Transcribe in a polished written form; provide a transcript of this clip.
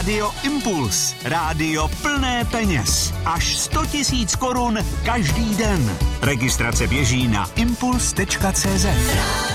Rádio Impuls. Rádio plné peněz. Až 100 000 korun každý den. Registrace běží na impuls.cz.